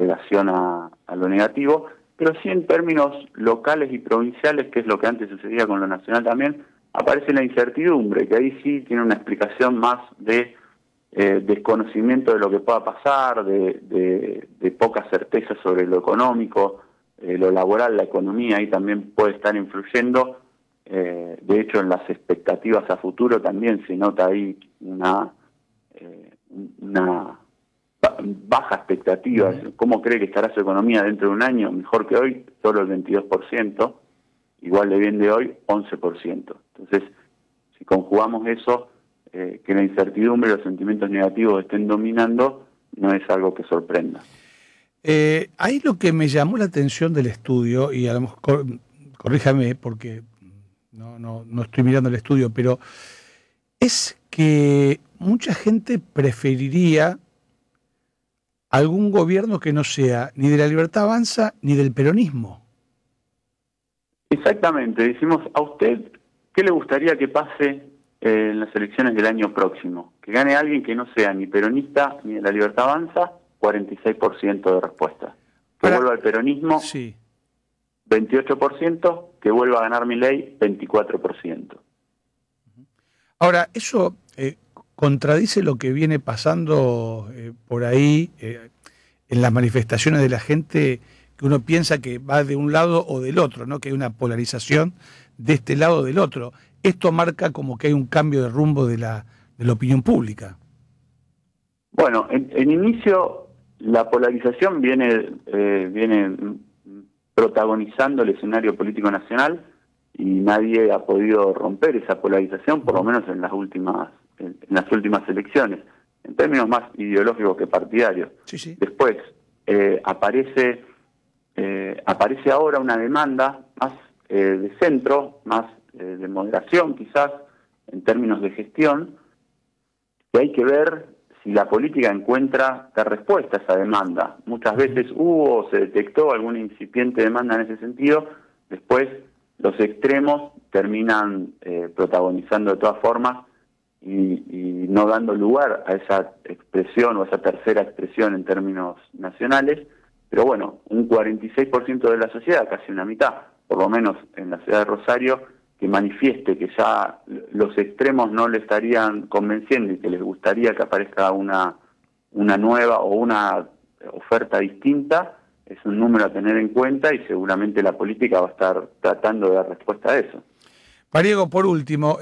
relación a lo negativo, pero sí en términos locales y provinciales, que es lo que antes sucedía con lo nacional también, aparece la incertidumbre, que ahí sí tiene una explicación más de desconocimiento de lo que pueda pasar, de poca certeza sobre lo económico, lo laboral, la economía, ahí también puede estar influyendo. De hecho, en las expectativas a futuro también se nota ahí una baja expectativa. ¿Cómo cree que estará su economía dentro de un año? Mejor que hoy, solo el 22%, igual de bien de hoy, 11%. Entonces, si conjugamos eso, que la incertidumbre y los sentimientos negativos estén dominando, no es algo que sorprenda. Ahí lo que me llamó la atención del estudio, y a lo mejor, corríjame porque no estoy mirando el estudio, pero es que mucha gente preferiría algún gobierno que no sea ni de la Libertad Avanza ni del peronismo. Exactamente. Decimos, ¿a usted qué le gustaría que pase en las elecciones del año próximo? Que gane alguien que no sea ni peronista ni de la Libertad Avanza, 46% de respuesta. Que vuelva al peronismo, sí. 28%, que vuelva a ganar Milei, 24%. Ahora, eso contradice lo que viene pasando por ahí en las manifestaciones de la gente, que uno piensa que va de un lado o del otro, ¿no? Que hay una polarización de este lado o del otro. Esto marca como que hay un cambio de rumbo de la opinión pública. Bueno, en inicio la polarización viene protagonizando el escenario político nacional y nadie ha podido romper esa polarización, por lo menos en las últimas elecciones, en términos más ideológicos que partidarios. Sí, sí. Después aparece ahora una demanda más de centro, más de moderación quizás, en términos de gestión, que hay que ver si la política encuentra la respuesta a esa demanda. Muchas veces hubo o se detectó alguna incipiente demanda en ese sentido, después los extremos terminan protagonizando de todas formas y no dando lugar a esa expresión o a esa tercera expresión en términos nacionales, pero bueno, un 46% de la sociedad, casi una mitad, por lo menos en la ciudad de Rosario, que manifieste que ya los extremos no le estarían convenciendo y que les gustaría que aparezca una nueva o una oferta distinta, es un número a tener en cuenta y seguramente la política va a estar tratando de dar respuesta a eso. Pariego, por último,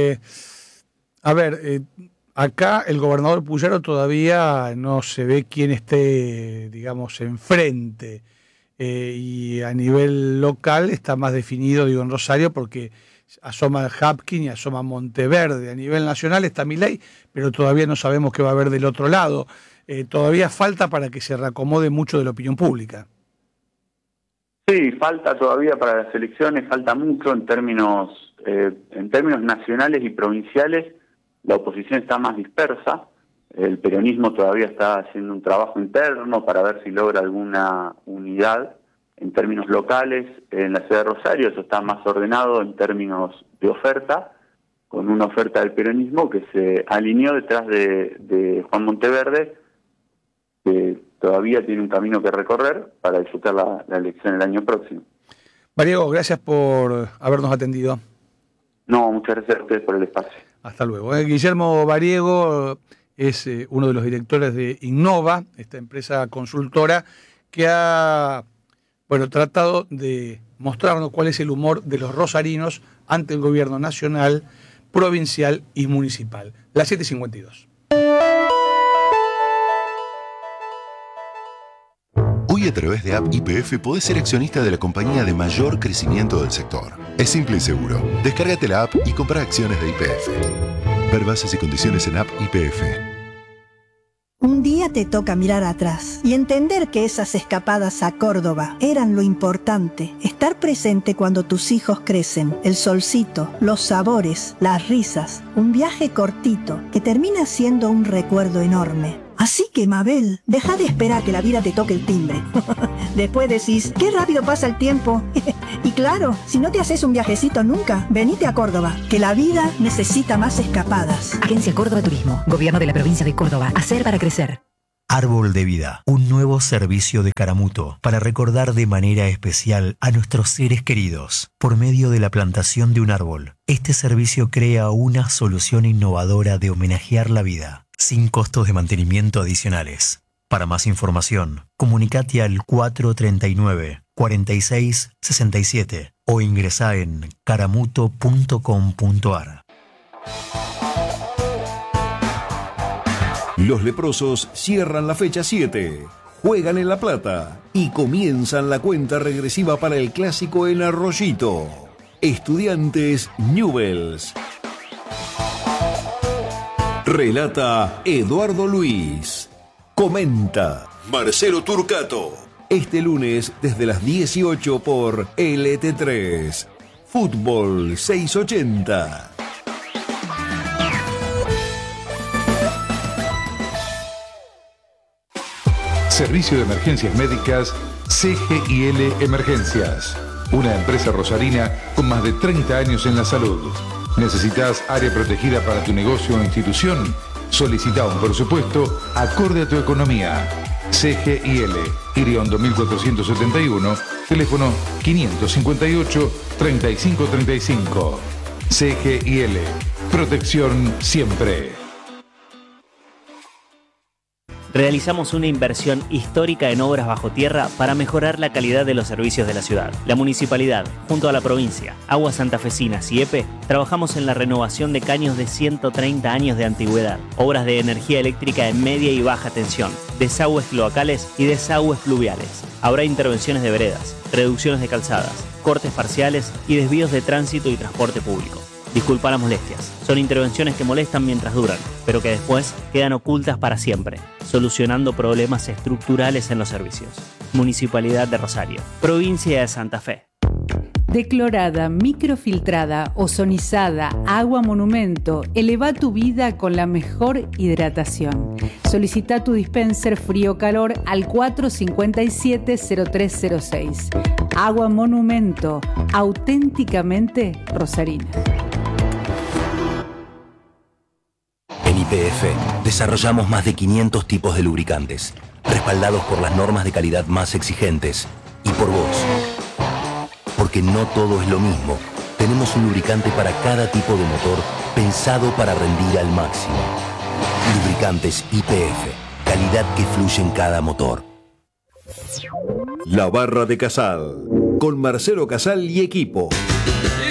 acá el gobernador Puyaro todavía no se ve quién esté, digamos, enfrente. Y a nivel local está más definido, digo, en Rosario, porque asoma Hapkin y asoma Monteverde. A nivel nacional está Milei, pero todavía no sabemos qué va a haber del otro lado. Todavía falta para que se reacomode mucho de la opinión pública. Sí, falta todavía para las elecciones, falta mucho en términos nacionales y provinciales. La oposición está más dispersa. El peronismo todavía está haciendo un trabajo interno para ver si logra alguna unidad. En términos locales, en la ciudad de Rosario, eso está más ordenado en términos de oferta, con una oferta del peronismo que se alineó detrás de Juan Monteverde, que todavía tiene un camino que recorrer para disputar la elección el año próximo. Pariego, gracias por habernos atendido. No, muchas gracias a ustedes por el espacio. Hasta luego. Guillermo Pariego es uno de los directores de Innova, esta empresa consultora que ha tratado de mostrarnos cuál es el humor de los rosarinos ante el gobierno nacional, provincial y municipal. Las 7:52. Hoy a través de App YPF podés ser accionista de la compañía de mayor crecimiento del sector. Es simple y seguro. Descárgate la app y compra acciones de YPF. Ver bases y condiciones en App YPF. Un día te toca mirar atrás y entender que esas escapadas a Córdoba eran lo importante. Estar presente cuando tus hijos crecen, el solcito, los sabores, las risas. Un viaje cortito que termina siendo un recuerdo enorme. Así que, Mabel, deja de esperar que la vida te toque el timbre. Después decís, qué rápido pasa el tiempo. Y claro, si no te haces un viajecito nunca, venite a Córdoba, que la vida necesita más escapadas. Agencia Córdoba Turismo, Gobierno de la Provincia de Córdoba. Hacer para crecer. Árbol de Vida, un nuevo servicio de Caramuto para recordar de manera especial a nuestros seres queridos por medio de la plantación de un árbol. Este servicio crea una solución innovadora de homenajear la vida, sin costos de mantenimiento adicionales. Para más información, comunicate al 439-4667 o ingresá en caramuto.com.ar. Los leprosos cierran la fecha 7, juegan en La Plata y comienzan la cuenta regresiva para el clásico en Arroyito. Estudiantes Newells. Relata Eduardo Luis. Comenta Marcelo Turcato. Este lunes desde las 18 por LT3. Fútbol 680. Servicio de Emergencias Médicas CGIL Emergencias. Una empresa rosarina con más de 30 años en la salud. ¿Necesitas área protegida para tu negocio o institución? Solicita un presupuesto acorde a tu economía. CGIL, Iriondo 1471, teléfono 558-3535. CGIL, protección siempre. Realizamos una inversión histórica en obras bajo tierra para mejorar la calidad de los servicios de la ciudad. La municipalidad, junto a la provincia, Aguas Santafesinas y EPE, trabajamos en la renovación de caños de 130 años de antigüedad, obras de energía eléctrica en media y baja tensión, desagües cloacales y desagües pluviales. Habrá intervenciones de veredas, reducciones de calzadas, cortes parciales y desvíos de tránsito y transporte público. Disculpa las molestias, son intervenciones que molestan mientras duran, pero que después quedan ocultas para siempre, solucionando problemas estructurales en los servicios. Municipalidad de Rosario, Provincia de Santa Fe. Declorada, microfiltrada, ozonizada, agua monumento, eleva tu vida con la mejor hidratación. Solicita tu dispenser frío-calor al 457-0306. Agua monumento, auténticamente rosarina. En YPF desarrollamos más de 500 tipos de lubricantes, respaldados por las normas de calidad más exigentes y por vos. Porque no todo es lo mismo. Tenemos un lubricante para cada tipo de motor pensado para rendir al máximo. Lubricantes YPF, calidad que fluye en cada motor. La Barra de Casal, con Marcelo Casal y equipo.